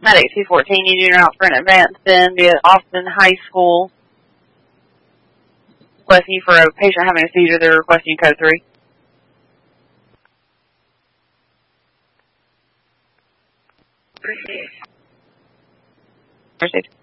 Medic 214, you do route for an advance in via Austin High School. Requesting you for a patient having a seizure, they're requesting you code 3. Proceed.